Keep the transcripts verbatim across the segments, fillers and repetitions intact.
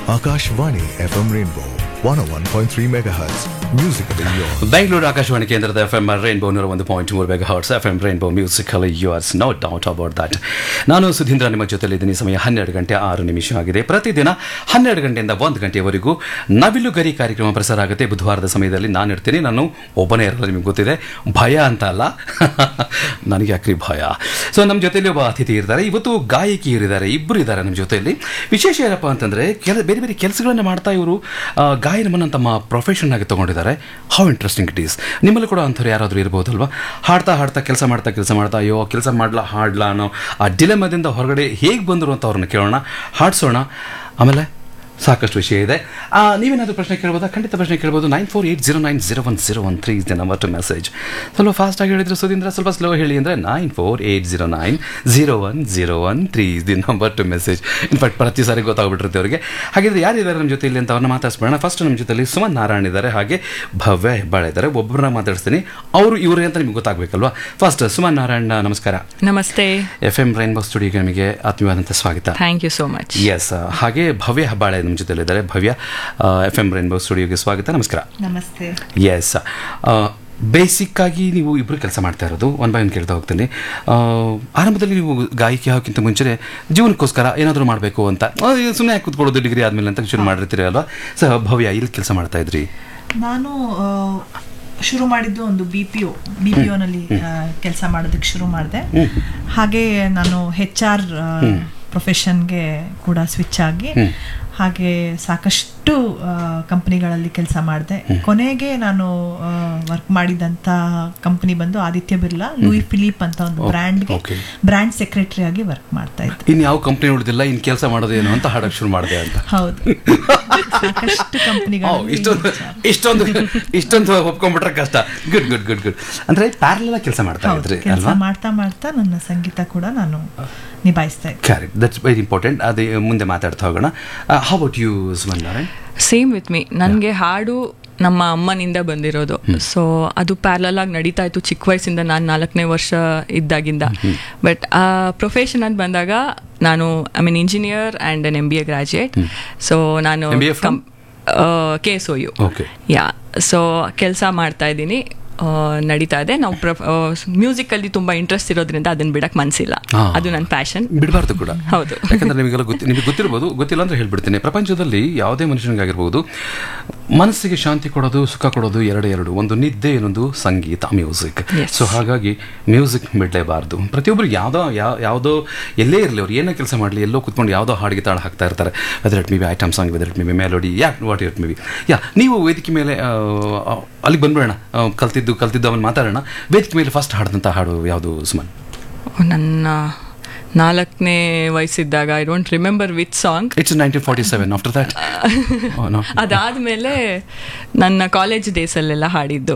Akashvani F M Rainbow one oh one point three megahertz. Musically yours. Bengaluru Akashvani ಕೇಂದ್ರದ F M rainbow ನೂರ ಒಂದು point ಮೂರು mega hertz F M rainbow musically yours no doubt about that. ನಾನು ಸುಧೀಂದ್ರ ನಿಮ್ಮ ಜೊತೆಲಿದ್ದೀನಿ. ಸಮಯ ಹನ್ನೆರಡು ಗಂಟೆ ಆರು ನಿಮಿಷ ಆಗಿದೆ. ಪ್ರತಿದಿನ ಹನ್ನೆರಡು ಗಂಟೆಯಿಂದ ಒಂದು ಗಂಟೆಯವರೆಗೂ ನವಿಲು ಗರಿ ಕಾರ್ಯಕ್ರಮ ಪ್ರಸಾರ ಆಗುತ್ತೆ. ಬುಧವಾರದ ಸಮಯದಲ್ಲಿ ನಾನು ಇರ್ತೀನಿ. ನಾನು ಒಬ್ಬನೇ ಇರಲ್ಲ, ನಿಮಗೆ ಗೊತ್ತಿದೆ. ಭಯ ಅಂತ ಅಲ್ಲ, ನನಗೆ ಯಾಕ್ರಿ ಭಯ. ಸೊ ನಮ್ಮ ಜೊತೆಯಲ್ಲಿ ಒಬ್ಬ ಅತಿಥಿ ಇರ್ತಾರೆ. ಇವತ್ತು ಗಾಯಕಿಯರು ಇದ್ದಾರೆ, ಇಬ್ಬರು ಇದ್ದಾರೆ ನಮ್ಮ ಜೊತೆಯಲ್ಲಿ. ವಿಶೇಷ ಏನಪ್ಪ ಅಂತಂದರೆ, ಕೆಲ ಬೇರೆ ಬೇರೆ ಕೆಲಸಗಳನ್ನು ಮಾಡ್ತಾ ಇವರು ಗಾಯನವನ್ನು ತಮ್ಮ ಪ್ರೊಫೆಷನ್ ಆಗಿ ತೊಗೊಂಡಿದ್ದಾರೆ. How interesting it is. ನಿಮ್ಮಲ್ಲಿ ಕೂಡ ಅಂಥವ್ರು ಯಾರಾದರೂ ಇರ್ಬೋದಲ್ವಾ? ಹಾಡ್ತಾ ಹಾಡ್ತಾ ಕೆಲಸ ಮಾಡ್ತಾ ಕೆಲಸ ಮಾಡ್ತಾ ಅಯ್ಯೋ ಕೆಲಸ ಮಾಡ್ಲಾ ಹಾಡ್ಲಾ ಅನ್ನೋ ಆ ಡಿಲೆಮದಿಂದ ಹೊರಗಡೆ ಹೇಗೆ ಬಂದರು ಅಂತ ಅವ್ರನ್ನ ಕೇಳೋಣ, ಹಾಡ್ಸೋಣ. ಆಮೇಲೆ ಸಾಕಷ್ಟು ವಿಷಯ ಇದೆ. ನೀವೇನಾದರೂ ಪ್ರಶ್ನೆ ಕೇಳ್ಬೋದಾ? ಖಂಡಿತ ಪ್ರಶ್ನೆ ಕೇಳ್ಬೋದು. Nine four eight zero nine zero one zero one three is the number two message. ಸ್ವಲ್ಪ ಫಾಸ್ಟಾಗಿ ಹೇಳಿದ್ರು ಸುಧೀಂದ್ರ, ಸ್ವಲ್ಪ ಸ್ಲೋ ಹೇಳಿ ಅಂದರೆ nine four eight zero nine zero one zero one three is the number two message. In fact ಪ್ರತಿ ಸಾರಿ ಗೊತ್ತಾಗ್ಬಿಟ್ಟಿರುತ್ತೆ ಅವರಿಗೆ. ಹಾಗಿದ್ರೆ ಯಾರಿದ್ದಾರೆ ನಮ್ಮ ಜೊತೆಯಲ್ಲಿ ಅಂತ ಅವ್ರನ್ನ ಮಾತಾಡ್ಸ್ಬೇಡ. ಫಸ್ಟ್ ನಮ್ಮ ಜೊತೆಯಲ್ಲಿ ಸುಮನ್ ನಾರಾಯಣ್ ಇದ್ದಾರೆ, ಹಾಗೆ ಭವ್ಯ ಹೆಬ್ಬಾಳೆ ಇದ್ದಾರೆ. ಒಬ್ಬರನ್ನ ಮಾತಾಡ್ತೀನಿ, ಅವರು ಇವರೇ ಅಂತ ನಿಮ್ಗೆ ಗೊತ್ತಾಗಬೇಕಲ್ವಾ. ಫಸ್ಟ್ ಸುಮನ್ ನಾರಾಯಣ್, ನಮಸ್ಕಾರ. ನಮಸ್ತೆ. ಎಫ್ ಎಂ ರೈನ್ಬೋ ಸ್ಟುಡಿಯೋಗೆ ನಿಮಗೆ ಆತ್ಮೀಯವಾದಂಥ ಸ್ವಾಗತ. Thank you so much. S, ಹಾಗೆ ಭವ್ಯ ಹೆಬ್ಬಾಳೆ ನಮ್ಮ ಜೊತೆಲಿದ್ದಾರೆ. ಭವ್ಯ, ಎಫ್ ಎಂ ರೈನ್ಬೋ ಸ್ಟುಡಿಯೋಗೆ ಸ್ವಾಗತ. ನಮಸ್ಕಾರ. ನಮಸ್ತೆ. ಎಸ್, ಬೇಸಿಕ್ ಆಗಿ ನೀವು ಇಬ್ಬರು ಕೆಲಸ ಮಾಡ್ತಾ ಇರೋದು. ಒನ್ ಬೈ ಒನ್ ಕೇಳ್ತಾ ಹೋಗ್ತೀನಿ. ಆರಂಭದಲ್ಲಿ ನೀವು ಗಾಯಕಿ ಆಗೋಕ್ಕಿಂತ ಮುಂಚೆ ಜೀವನಕ್ಕೋಸ್ಕರ ಏನಾದರೂ ಮಾಡಬೇಕು ಅಂತ ಸುಮ್ಮನೆ ಯಾಕೆ ಕೂತ್ಕೊಳ್ಳೋದು ಡಿಗ್ರಿ ಆದಮೇಲೆ ಅಂತ ಶುರು ಮಾಡಿರ್ತೀರಿ ಅಲ್ವಾ? ಸೊ ಭವ್ಯ, ಇಲ್ಲಿ ಕೆಲಸ ಮಾಡ್ತಾ ಇದ್ರಿ? ನಾನು ಶುರು ಮಾಡಿದ್ದು ಒಂದು B P O B P ಒನಲ್ಲಿ ಕೆಲಸ ಮಾಡೋದಕ್ಕೆ ಶುರು ಮಾಡಿದೆ. ಹಾಗೆ ನಾನು ಹೆಚ್ ಆರ್ ಪ್ರೊಫೆಷನ್ಗೆ ಕೂಡ ಸ್ವಿಚ್ ಆಗಿ ಹಾಗೆ ಸಾಕಷ್ಟು ಕಂಪ್ನಿಗಳಲ್ಲಿ ಕೆಲಸ ಮಾಡಿದೆ. ಕೊನೆಗೆ ನಾನು ವರ್ಕ್ ಮಾಡಿದಂಥ ಕಂಪ್ನಿ ಬಂದು ಆದಿತ್ಯ ಬಿರ್ಲಾ ಲೂಯಿ ಫಿಲಿಪ್ ಅಂತ ಒಂದು ಬ್ರ್ಯಾಂಡ್ಗೆ ಬ್ರ್ಯಾಂಡ್ ಸೆಕ್ರೆಟರಿ ಆಗಿ ವರ್ಕ್ ಮಾಡ್ತಾ ಇದ್ದೆ. ಇನ್ನು ಯಾವ ಕಂಪ್ನಿ ಉಳಿದಿಲ್ಲ, ಇನ್ನು ಕೆಲಸ ಮಾಡೋದೇನು ಅಂತ ಹಾಡಕ್ಕೆ ಶುರು ಮಾಡಿದೆ ಅಂತ. ಹೌದು, ಸಾಕಷ್ಟು ಕಂಪ್ನಿಗಳು. ಇಷ್ಟೊಂದು ಇಷ್ಟೊಂದು ಇಷ್ಟೊಂದು ಒಪ್ಕೊಂಡ್ಬಿಟ್ರೆ ಕಷ್ಟ. Good good good good. ಅಂದರೆ ಪ್ಯಾರಲಲ್ ಕೆಲಸ ಮಾಡ್ತಾ ಇದ್ರಿ ಕೆಲಸ ಮಾಡ್ತಾ ಮಾಡ್ತಾ ನನ್ನ ಸಂಗೀತ ಕೂಡ ನಾನು ನಿಭಾಯಿಸ್ತಾ ಇದ್ದೆ. Correct, that's very important. ಅದೇ ಮುಂದೆ ಮಾತಾಡ್ತಾ ಹೋಗೋಣ. How about you Suman Narayan? Same with me. ನನಗೆ ಹಾಡು ನಮ್ಮ ಅಮ್ಮನಿಂದ ಬಂದಿರೋದು. ಸೊ ಅದು ಪ್ಯಾರಲಲ್ ಆಗಿ ನಡೀತಾ ಇತ್ತು ಚಿಕ್ಕ ವಯಸ್ಸಿಂದ, ನಾನು ನಾಲ್ಕನೇ ವರ್ಷ ಇದ್ದಾಗಿಂದ. ಬಟ್ ಆ ಪ್ರೊಫೆಷನ್ ಅಂತ ಬಂದಾಗ ನಾನು I mean engineer and N M B A graduate. So ನಾನು K S O U yeah so ಕೆಲಸ ಮಾಡ್ತಾ ಇದ್ದೀನಿ, ನಡೀತಾ ಇದೆ. ನಾವು ಮ್ಯೂಸಿಕಲ್ಲಿ ತುಂಬ ಇಂಟ್ರೆಸ್ಟ್ ಇರೋದ್ರಿಂದ ಅದನ್ನ ಬಿಡಕ್ಕೆ ಮನಸ್ಸಿಲ್ಲ. ಅದು ನನ್ನ ಪ್ಯಾಷನ್, ಬಿಡಬಾರ್ದು ಕೂಡ. ಹೌದು, ಯಾಕಂದ್ರೆ ನಿಮಗೆಲ್ಲ ಗೊತ್ತಿ ನಿಮಗೆ ಗೊತ್ತಿರ್ಬೋದು, ಗೊತ್ತಿಲ್ಲ ಅಂದ್ರೆ ಹೇಳ್ಬಿಡ್ತೀನಿ. ಪ್ರಪಂಚದಲ್ಲಿ ಯಾವುದೇ ಮನುಷ್ಯನಿಗಾಗಿರ್ಬೋದು, ಮನಸ್ಸಿಗೆ ಶಾಂತಿ ಕೊಡೋದು, ಸುಖ ಕೊಡೋದು ಎರಡೇ ಎರಡು. ಒಂದು ನಿದ್ದೆ, ಇನ್ನೊಂದು ಸಂಗೀತ, ಮ್ಯೂಸಿಕ್. ಸೊ ಹಾಗಾಗಿ ಮ್ಯೂಸಿಕ್ ಬಿಡಲೇಬಾರ್ದು. ಪ್ರತಿಯೊಬ್ಬರು ಯಾವುದೋ ಯಾವ ಯಾವುದೋ ಎಲ್ಲೇ ಇರಲಿ, ಅವ್ರು ಏನೋ ಕೆಲಸ ಮಾಡಲಿ, ಎಲ್ಲೋ ಕುತ್ಕೊಂಡು ಯಾವುದೋ ಹಾಡಿಗೆ ತಾಳ ಹಾಕ್ತಾ ಇರ್ತಾರೆ. Whether it may be item song, whether it may be melody, yeah what it may be. ಯಾ ನೀವು ವೇದಿಕೆ ಮೇಲೆ ಅಲ್ಲಿಗೆ ಬಂದ್ಬಿಡೋಣ, ಕಲ್ತಿದ್ದು ಕಲ್ತಿದ್ದು ಅವನು ಮಾತಾಡೋಣ. ವೇದಿಕೆ ಮೇಲೆ ಫಸ್ಟ್ ಹಾಡಿದಂಥ ಹಾಡು ಯಾವುದು ಸುಮನ್? ನನ್ನ ನಾಲ್ಕನೇ ವಯಸ್ಸಿದ್ದಾಗ, I don't remember which song. It's nineteen forty seven. After that ಅದಾದ್ಮೇಲೆ ನನ್ನ ಕಾಲೇಜ್ ಡೇಸ್ ಅಲ್ಲೆಲ್ಲ ಹಾಡಿದ್ದು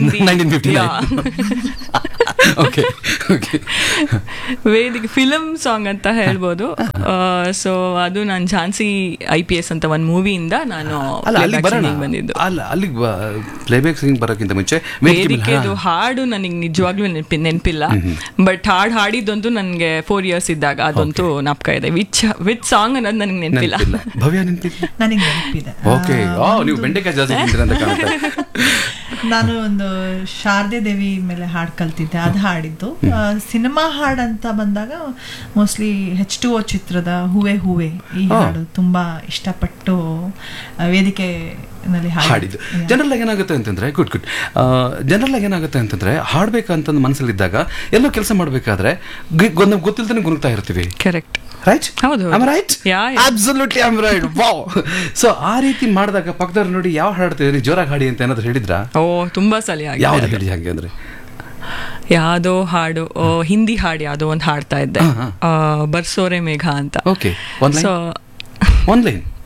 ವೇದಿಕೆ ಫಿಲಮ್ ಸಾಂಗ್ ಅಂತ ಹೇಳ್ಬೋದು. ಸೊ ಅದು ನಾನು ಝಾನ್ಸಿ ಐ ಪಿ ಎಸ್ ಅಂತ ಒಂದು ಮೂವಿಯಿಂದ ನಾನು ಬಂದಿದ್ದು. ಅಲ್ಲಿಗೆ ಪ್ಲೇಬ್ಯಾಕ್ ಸಿಂಗಿಂಗ್ ಬರೋಕ್ಕಿಂತ ಮುಂಚೆ ವೇದಿಕೆದು ಹಾಡು ನನಗೆ ನಿಜವಾಗ್ಲೂ ನೆನಪಿ ನೆನಪಿಲ್ಲ ಬಟ್ ಹಾಡು ಹಾಡಿದ್ದೊಂದು ನನಗೆ ಫೋರ್ ಇಯರ್ಸ್ ಇದ್ದಾಗ ಅದಂತೂ ನಾಪಕ ಇದೆ. ವಿಚ್ ವಿಚ್ ಸಾಂಗ್ ಅನ್ನೋದು ನನಗೆ ನೆನಪಿಲ್ಲ. ಭವ್ಯ ನೆನಪಿದೆ? ನನಗೆ ನೆನಪಿದೆ. ಓಕೆ, ನೀವು ಬೆಂಡೆಕಾಯಿ ಜಾಸ್ತಿ ತಿಂತೀರ ಅಂತ ಕಾಣುತ್ತೆ. ನಾನು ಒಂದು ಶಾರದೆ ದೇವಿ ಮೇಲೆ ಹಾಡು ಕಲ್ತಿದ್ದೆ, ಅದು ಹಾಡಿದ್ದು. ಸಿನಿಮಾ ಹಾಡು ಅಂತ ಬಂದಾಗ ಮೋಸ್ಟ್ಲಿ ಹೆಚ್ ಟು ಓ ಚಿತ್ರದ ಹೂವೆ ಹೂವೆ ಈ ಹಾಡು ತುಂಬಾ ಇಷ್ಟಪಟ್ಟು ವೇದಿಕೆ ಹಾಡಿದ್ದು. ಜನರಲ್ ಆಗಿ ಏನಾಗುತ್ತೆ ಅಂತಂದ್ರೆ, ಗುಡ್ ಗುಡ್ ಜನರಲ್ ಆಗಿ ಏನಾಗುತ್ತೆ ಅಂತಂದ್ರೆ, ಹಾಡ್ಬೇಕಂತ ಮನಸ್ಸಲ್ಲಿದ್ದಾಗ ಎಲ್ಲೋ ಕೆಲಸ ಮಾಡ್ಬೇಕಾದ್ರೆ ಗೊತ್ತಿಲ್ತಾನೆ ಗುಣಗ್ತಾ ಇರ್ತೀವಿ. Correct, right? ಹೌದು, right, absolutely I am right. Wow. So ಆ ರೀತಿ ಮಾಡಿದಾಗ ಪಕ್ಕದವ್ರು ನೋಡಿ ಯಾವ ಹಾಡ್ತಿದ್ರಿ, ಜೋರಾಗಿ ಹಾಡಿ ಅಂತ ಏನಾದ್ರು ಹೇಳಿದ್ರಾ? ಓ ತುಂಬಾ ಸಲ. ಯಾವ್ದು ಹೇಳಿ ಹಾಗೆ ಅಂದ್ರೆ? ಯಾವುದೋ ಹಾಡು, ಹಿಂದಿ ಹಾಡು ಯಾವುದೋ ಒಂದು ಹಾಡ್ತಾ ಇದ್ದೆ, ಬರ್ಸೋರೆ ಮೇಘ ಅಂತ. Okay, so online